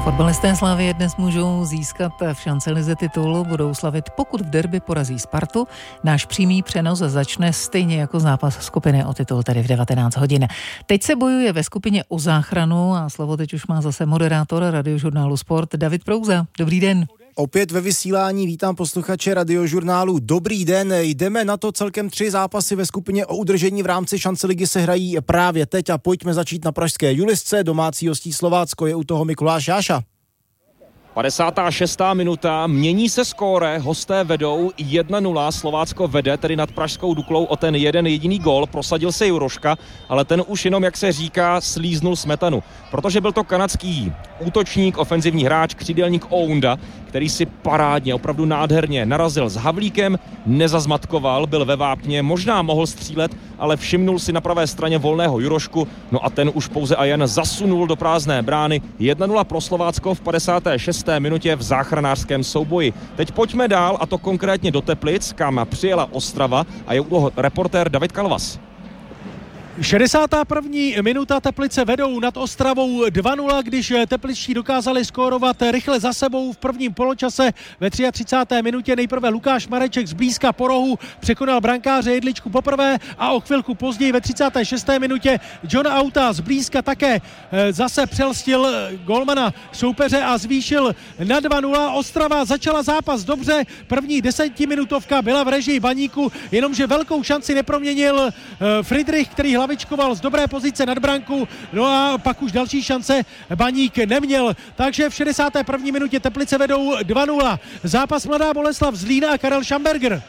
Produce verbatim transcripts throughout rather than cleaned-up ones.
Fotbalisté Slavie dnes můžou získat v šancelize titul, budou slavit, pokud v derby porazí Spartu. Náš přímý přenos začne stejně jako zápas skupiny o titul, tedy v devatenáct hodin. Teď se bojuje ve skupině o záchranu a slovo teď už má zase moderátor Radiožurnálu Sport David Prouza. Dobrý den. Opět ve vysílání vítám posluchače Radiožurnálu. Dobrý den, jdeme na to, celkem tři zápasy ve skupině o udržení v rámci šanceligy se hrají právě teď a pojďme začít na pražské Julisce. Domácí hostí Slovácko, je u toho Mikuláš Jáša. padesátá šestá minuta, mění se skóre, hosté vedou jedna nula, Slovácko vede tedy nad pražskou Duklou o ten jeden jediný gól, prosadil se Juroška, ale ten už jenom, jak se říká, slíznul smetanu, protože byl to kanadský útočník, ofenzivní hráč, křídelník Ounda, který si parádně, opravdu nádherně narazil s Havlíkem, nezazmatkoval, byl ve vápně, možná mohl střílet, ale všimnul si na pravé straně volného Jurošku, no a ten už pouze a jen zasunul do prázdné brány. jedna nula pro Slovácko v padesáté šesté minutě v záchranářském souboji. Teď pojďme dál, a to konkrétně do Teplic, kam přijela Ostrava, a je u toho reportér David Kalvas. šedesátá první minuta, Teplice vedou nad Ostravou dva nula, když tepličtí dokázali skórovat rychle za sebou v prvním poločase. Ve třicáté třetí minutě nejprve Lukáš Mareček zblízka po rohu překonal brankáře Jedličku poprvé a o chvilku později ve třicáté šesté minutě John Auta zblízka také zase přelstil golmana soupeře a zvýšil na dva nula. Ostrava začala zápas dobře, první desetiminutovka byla v režii Baníku, jenomže velkou šanci neproměnil Friedrich, který hlavičkoval z dobré pozice nad branku, no a pak už další šance Baník neměl, takže v šedesáté první minutě Teplice vedou dva nula. Zápas Mladá Boleslav Zlín a Karel Šamberger.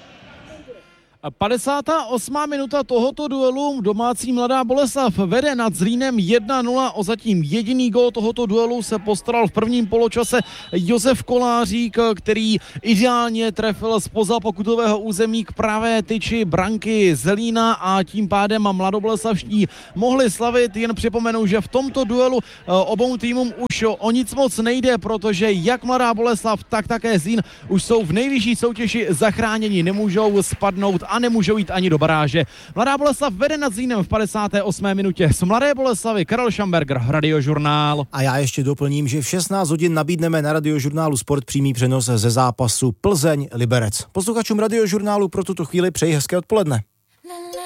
padesátá osmá minuta tohoto duelu, domácí Mladá Boleslav vede nad Zlínem jedna nula, o zatím jediný gól tohoto duelu se postaral v prvním poločase Josef Kolářík, který ideálně trefil zpoza pokutového území k pravé tyči branky Zlína a tím pádem mladoboleslavští mohli slavit. Jen připomenu, že v tomto duelu obou týmům už o nic moc nejde, protože jak Mladá Boleslav, tak také Zlín už jsou v nejvyšší soutěži zachráněni, nemůžou spadnout a nemůžou jít ani do baráže. Mladá Boleslav vede nad Zlínem v padesáté osmé minutě. Z Mladé Boleslavy Karel Šamberger, Radiožurnál. A já ještě doplním, že v šestnáct hodin nabídneme na Radiožurnálu Sport přímý přenos ze zápasu Plzeň Liberec. Posluchačům Radiožurnálu pro tuto chvíli přeji hezké odpoledne.